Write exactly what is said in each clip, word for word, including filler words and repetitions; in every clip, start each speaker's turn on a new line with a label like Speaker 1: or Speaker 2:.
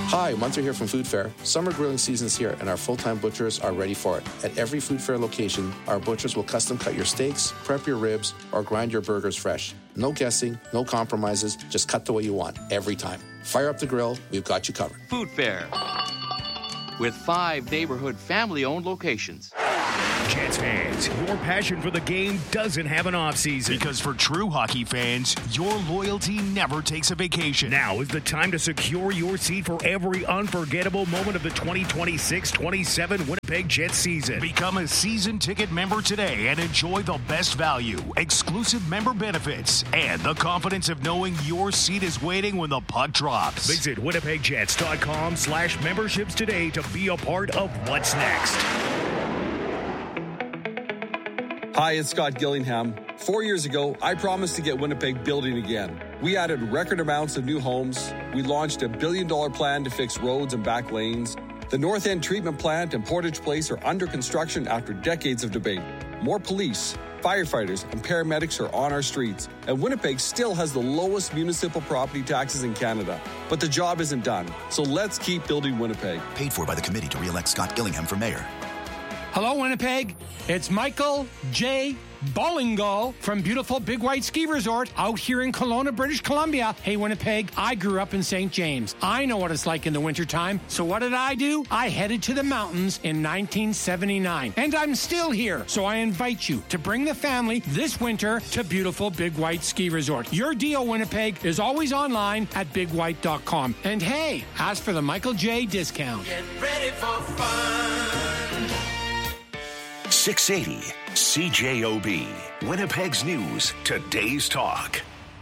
Speaker 1: Hi, Munter here from Food Fair. Summer grilling season is here and our full-time butchers are ready for it. At every Food Fair location, our butchers will custom cut your steaks, prep your ribs, or grind your burgers fresh. No guessing, no compromises, just cut the way you want, every time. Fire up the grill, we've got you covered.
Speaker 2: Food Fair, with five neighborhood family-owned locations.
Speaker 3: Jets fans, your passion for the game doesn't have an off-season.
Speaker 4: Because for true hockey fans, your loyalty never takes a vacation.
Speaker 3: Now is the time to secure your seat for every unforgettable moment of the twenty twenty-six twenty-seven Winnipeg Jets season.
Speaker 4: Become a season ticket member today and enjoy the best value, exclusive member benefits, and the confidence of knowing your seat is waiting when the puck drops.
Speaker 3: Visit winnipegjets.com slash memberships today to be a part of what's next.
Speaker 5: Hi, it's Scott Gillingham. Four years ago, I promised to get Winnipeg building again. We added record amounts of new homes. We launched a billion dollar plan to fix roads and back lanes. The North End Treatment Plant and Portage Place are under construction after decades of debate. More police, firefighters, and paramedics are on our streets. And Winnipeg still has the lowest municipal property taxes in Canada. But the job isn't done. So let's keep building Winnipeg.
Speaker 6: Paid for by the committee to re-elect Scott Gillingham for mayor.
Speaker 7: Hello, Winnipeg. It's Michael J. Bollingo from beautiful Big White Ski Resort out here in Kelowna, British Columbia. Hey, Winnipeg, I grew up in Saint James. I know what it's like in the wintertime. So what did I do? I headed to the mountains in nineteen seventy-nine. And I'm still here. So I invite you to bring the family this winter to beautiful Big White Ski Resort. Your deal, Winnipeg, is always online at big white dot com. And hey, ask for the Michael J. discount.
Speaker 8: Get ready for fun.
Speaker 9: six eighty C J O B, Winnipeg's News, Today's Talk.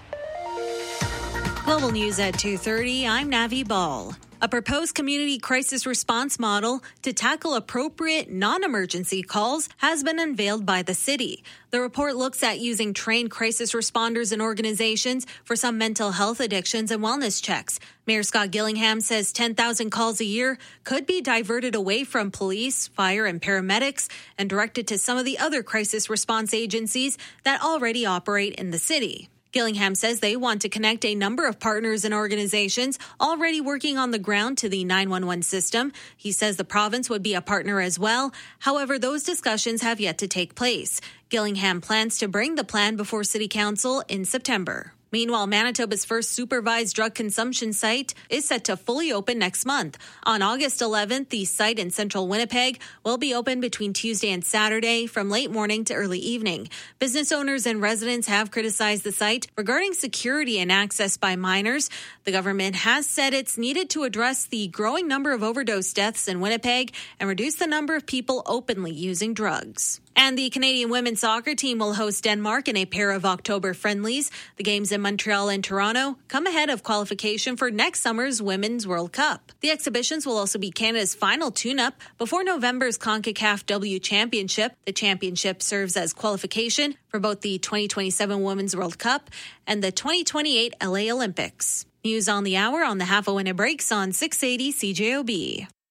Speaker 10: Global News at two thirty, I'm Navi Ball. A proposed community crisis response model to tackle appropriate non-emergency calls has been unveiled by the city. The report looks at using trained crisis responders and organizations for some mental health addictions and wellness checks. Mayor Scott Gillingham says ten thousand calls a year could be diverted away from police, fire, and paramedics and directed to some of the other crisis response agencies that already operate in the city. Gillingham says they want to connect a number of partners and organizations already working on the ground to the nine one one system. He says the province would be a partner as well. However, those discussions have yet to take place. Gillingham plans to bring the plan before City Council in September. Meanwhile, Manitoba's first supervised drug consumption site is set to fully open next month. On August eleventh, the site in central Winnipeg will be open between Tuesday and Saturday from late morning to early evening. Business owners and residents have criticized the site regarding security and access by minors. The government has said it's needed to address the growing number of overdose deaths in Winnipeg and reduce the number of people openly using drugs. And the Canadian women's soccer team will host Denmark in a pair of October friendlies. The games in Montreal and Toronto come ahead of qualification for next summer's Women's World Cup. The exhibitions will also be Canada's final tune-up before November's CONCACAF W Championship. The championship serves as qualification for both the twenty twenty-seven Women's World Cup and the twenty twenty-eight L A Olympics. News on the hour on the Half a Winner Breaks on six eighty C J O B.